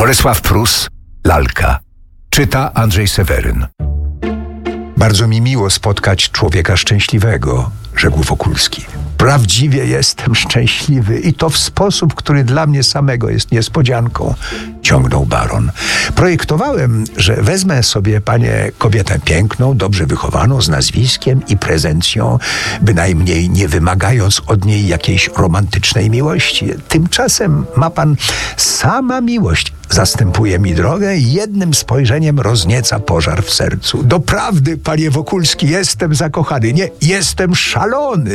Borysław Prus, Lalka. Czyta Andrzej Seweryn. Bardzo mi miło spotkać człowieka szczęśliwego, rzekł Wokulski. Prawdziwie jestem szczęśliwy i to w sposób, który dla mnie samego jest niespodzianką, ciągnął baron. Projektowałem, że wezmę sobie, panie, kobietę piękną, dobrze wychowaną, z nazwiskiem i prezencją, bynajmniej nie wymagając od niej jakiejś romantycznej miłości. Tymczasem ma pan sama miłość zastępuje mi drogę i jednym spojrzeniem roznieca pożar w sercu. Doprawdy, panie Wokulski, jestem zakochany. Nie, jestem szalony.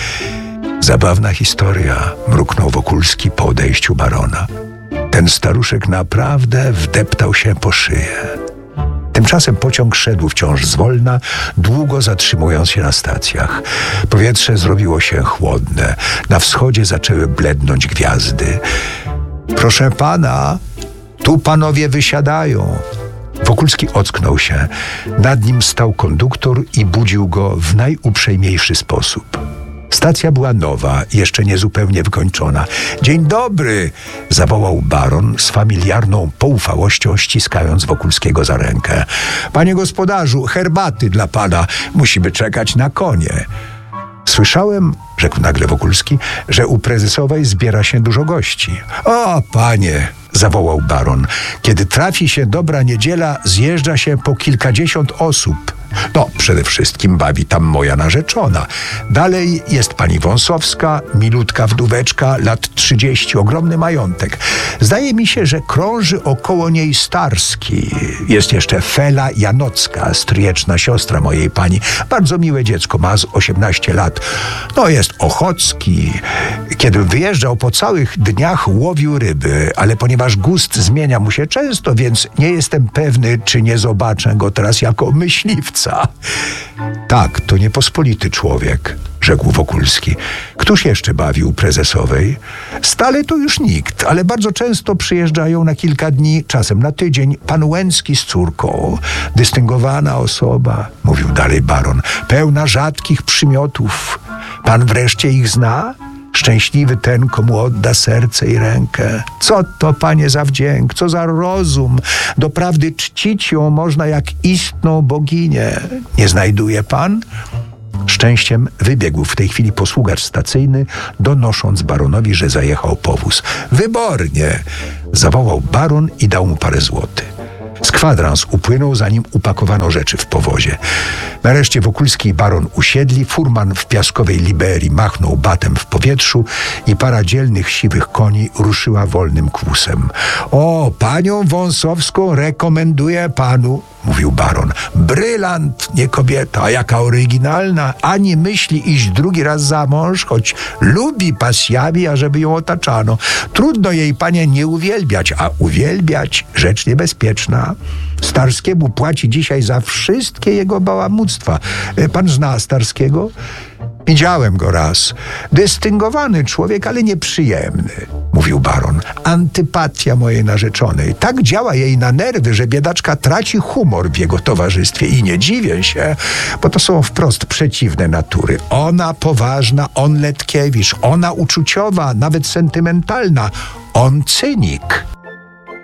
Zabawna historia, mruknął Wokulski po odejściu barona. Ten staruszek naprawdę wdeptał się po szyję. Tymczasem pociąg szedł wciąż zwolna, długo zatrzymując się na stacjach. Powietrze zrobiło się chłodne. Na wschodzie zaczęły blednąć gwiazdy. Proszę pana, tu panowie wysiadają. Wokulski ocknął się. Nad nim stał konduktor i budził go w najuprzejmiejszy sposób. Stacja była nowa, jeszcze niezupełnie wykończona. Dzień dobry, zawołał baron z familiarną poufałością, ściskając Wokulskiego za rękę. Panie gospodarzu, herbaty dla pana. Musimy czekać na konie. Słyszałem, rzekł nagle Wokulski, że u prezesowej zbiera się dużo gości. O, panie, zawołał baron, kiedy trafi się dobra niedziela, zjeżdża się po kilkadziesiąt osób. No, przede wszystkim bawi tam moja narzeczona. Dalej jest pani Wąsowska, milutka wdóweczka, lat 30, ogromny majątek. Zdaje mi się, że krąży około niej Starski. Jest jeszcze Fela Janocka, stryjeczna siostra mojej pani. Bardzo miłe dziecko, ma z 18 lat. No, jest Ochocki. Kiedy wyjeżdżał, po całych dniach łowił ryby, ale ponieważ gust zmienia mu się często, więc nie jestem pewny, czy nie zobaczę go teraz jako myśliwca. Tak, to niepospolity człowiek, rzekł Wokulski. Któż jeszcze bawił prezesowej? Stale to już nikt, ale bardzo często przyjeżdżają na kilka dni, czasem na tydzień, pan Łęcki z córką. Dystyngowana osoba, mówił dalej baron, pełna rzadkich przymiotów. Pan wreszcie ich zna? Szczęśliwy ten, komu odda serce i rękę. Co to, panie, za wdzięk, co za rozum. Doprawdy czcić ją można jak istną boginię. Nie znajduje pan? Szczęściem wybiegł w tej chwili posługacz stacyjny, donosząc baronowi, że zajechał powóz. Wybornie, zawołał baron i dał mu parę złotych. Z kwadrans upłynął, zanim upakowano rzeczy w powozie. Nareszcie Wokulski i baron usiedli, furman w piaskowej liberii machnął batem w powietrzu i para dzielnych, siwych koni ruszyła wolnym kłusem. O, panią Wąsowską rekomenduję panu, mówił baron. Brylant, nie kobieta, a jaka oryginalna. Ani myśli iść drugi raz za mąż, choć lubi pasjami, ażeby ją otaczano. Trudno jej, panie, nie uwielbiać, a uwielbiać rzecz niebezpieczna. Starskiemu płaci dzisiaj za wszystkie jego bałamuctwa. Pan zna Starskiego? Widziałem go raz. Dystyngowany człowiek, ale nieprzyjemny, mówił baron. Antypatia mojej narzeczonej. Tak działa jej na nerwy, że biedaczka traci humor w jego towarzystwie. I nie dziwię się, bo to są wprost przeciwne natury. Ona poważna, on letkiewicz. Ona uczuciowa, nawet sentymentalna. On cynik.